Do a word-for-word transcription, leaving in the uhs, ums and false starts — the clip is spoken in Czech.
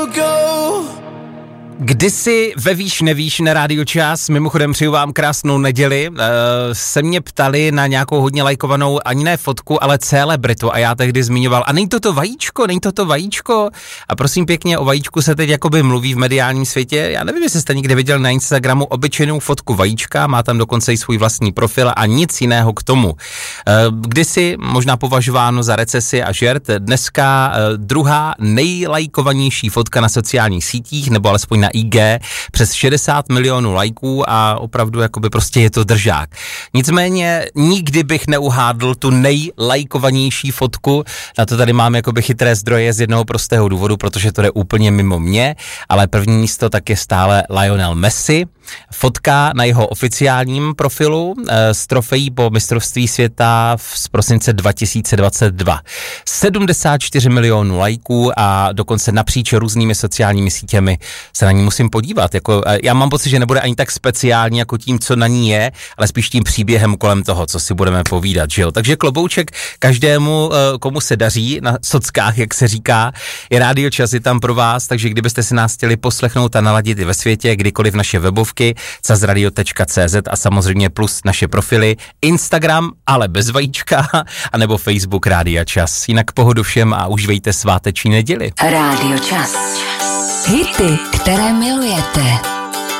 Kdysi ve Víš nevíš na Rádiu Čas, mimochodem přeju vám krásnou neděli, uh, se mě ptali na nějakou hodně lajkovanou, ani ne fotku, ale celebritu a já tehdy zmiňoval, a není to to vajíčko, není to to vajíčko? A prosím pěkně, o vajíčku se teď jakoby mluví v mediálním světě, já nevím, jestli jste někde viděl na Instagramu obyčejnou fotku vajíčka, má tam dokonce i svůj vlastní profil a nic jiného k tomu. Uh, kdysi možná považováno za recesi a žert, dneska uh, druhá nejlajkovanější fotka na sociálních sítích, nebo alespoň na í gé, přes šedesát milionů lajků a opravdu jakoby prostě je to držák. Nicméně nikdy bych neuhádl tu nejlajkovanější fotku, na to tady mám jakoby chytré zdroje z jednoho prostého důvodu, protože to jde úplně mimo mě, ale první místo tak je stále Lionel Messi. Fotka na jeho oficiálním profilu e, z trofejí po mistrovství světa z prosince dva tisíce dvacet dva. sedmdesát čtyři milionů lajků a dokonce napříč různými sociálními sítěmi se na ní musím podívat. Jako, e, já mám pocit, že nebude ani tak speciální jako tím, co na ní je, ale spíš tím příběhem kolem toho, co si budeme povídat, že jo. Takže klobouček každému, e, komu se daří na sockách, jak se říká, je Rádio Čas, je tam pro vás, takže kdybyste si nás chtěli poslechnout a naladit i ve světě, kdykoliv naše webovky cazradio tečka cé zet a samozřejmě plus naše profily Instagram, ale bez vajíčka, anebo Facebook Rádia Čas. Jinak pohodu všem a užívejte sváteční neděli. Rádio Čas. Hity, které milujete.